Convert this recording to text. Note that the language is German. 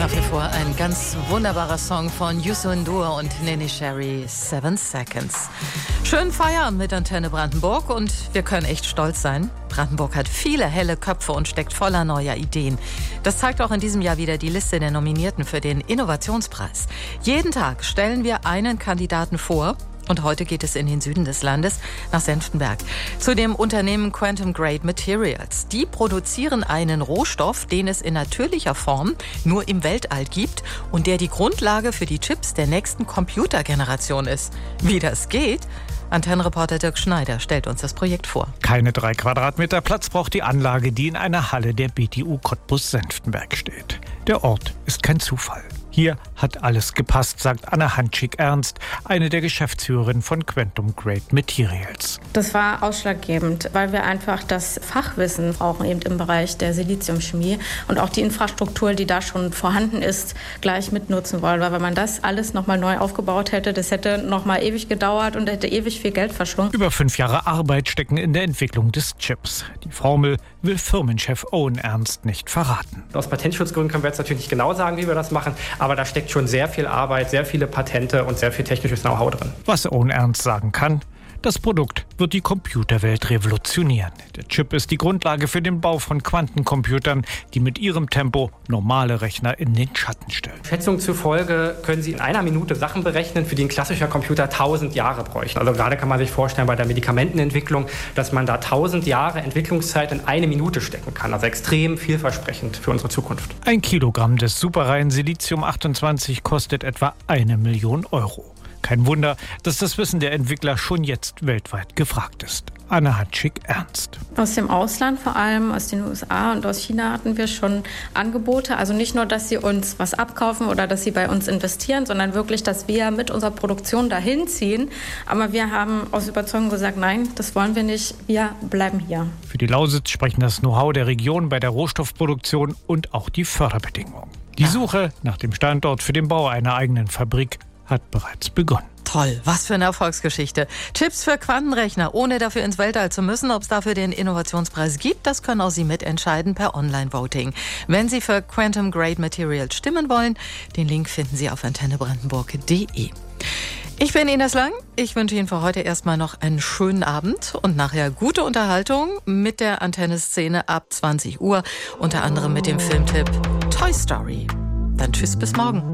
Nach wie vor ein ganz wunderbarer Song von Youssou N'Dour und Neneh Cherry, 7 Seconds. Schönen Feierabend mit Antenne Brandenburg und wir können echt stolz sein. Brandenburg hat viele helle Köpfe und steckt voller neuer Ideen. Das zeigt auch in diesem Jahr wieder die Liste der Nominierten für den Innovationspreis. Jeden Tag stellen wir einen Kandidaten vor. Und heute geht es in den Süden des Landes, nach Senftenberg, zu dem Unternehmen Quantum Grade Materials. Die produzieren einen Rohstoff, den es in natürlicher Form nur im Weltall gibt und der die Grundlage für die Chips der nächsten Computergeneration ist. Wie das geht? Antennenreporter Dirk Schneider stellt uns das Projekt vor. Keine 3 Quadratmeter Platz braucht die Anlage, die in einer Halle der BTU Cottbus-Senftenberg steht. Der Ort ist kein Zufall. Hier hat alles gepasst, sagt Anna Hanschig-Ernst, eine der Geschäftsführerinnen von Quantum Grade Materials. Das war ausschlaggebend, weil wir einfach das Fachwissen brauchen eben im Bereich der Siliziumchemie und auch die Infrastruktur, die da schon vorhanden ist, gleich mitnutzen wollen. Weil wenn man das alles nochmal neu aufgebaut hätte, das hätte nochmal ewig gedauert und hätte ewig viel Geld verschlungen. Über 5 Jahre Arbeit stecken in der Entwicklung des Chips. Die Formel will Firmenchef Owen Ernst nicht verraten. Aus Patentschutzgründen können wir jetzt natürlich nicht genau sagen, wie wir das machen, aber da steckt schon sehr viel Arbeit, sehr viele Patente und sehr viel technisches Know-how drin. Was Owen Ernst sagen kann: Das Produkt wird die Computerwelt revolutionieren. Der Chip ist die Grundlage für den Bau von Quantencomputern, die mit ihrem Tempo normale Rechner in den Schatten stellen. Schätzungen zufolge können Sie in einer Minute Sachen berechnen, für die ein klassischer Computer 1000 Jahre bräuchte. Also gerade kann man sich vorstellen bei der Medikamentenentwicklung, dass man da 1000 Jahre Entwicklungszeit in eine Minute stecken kann. Also extrem vielversprechend für unsere Zukunft. 1 Kilogramm des superreinen Silizium-28 kostet etwa 1 Million Euro. Kein Wunder, dass das Wissen der Entwickler schon jetzt weltweit gefragt ist. Anna Hanschig-Ernst. Aus dem Ausland, vor allem aus den USA und aus China, hatten wir schon Angebote. Also nicht nur, dass sie uns was abkaufen oder dass sie bei uns investieren, sondern wirklich, dass wir mit unserer Produktion dahin ziehen. Aber wir haben aus Überzeugung gesagt, nein, das wollen wir nicht, wir bleiben hier. Für die Lausitz sprechen das Know-how der Region bei der Rohstoffproduktion und auch die Förderbedingungen. Die Suche nach dem Standort für den Bau einer eigenen Fabrik hat bereits begonnen. Toll, was für eine Erfolgsgeschichte. Chips für Quantenrechner, ohne dafür ins Weltall zu müssen. Ob es dafür den Innovationspreis gibt, das können auch Sie mitentscheiden per Online-Voting. Wenn Sie für Quantum Grade Materials stimmen wollen, den Link finden Sie auf antennebrandenburg.de. Ich bin Ines Lang. Ich wünsche Ihnen für heute erstmal noch einen schönen Abend und nachher gute Unterhaltung mit der Antenne-Szene ab 20 Uhr, unter anderem mit dem Filmtipp Toy Story. Dann tschüss, bis morgen.